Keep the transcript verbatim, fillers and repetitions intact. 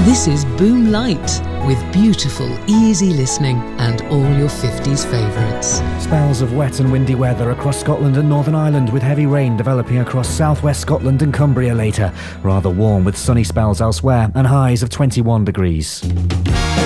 This is Boom Light, with beautiful, easy listening and all your fifties favourites. Spells of wet and windy weather across Scotland and Northern Ireland, with heavy rain developing across southwest Scotland and Cumbria later. Rather warm with sunny spells elsewhere and highs of twenty-one degrees.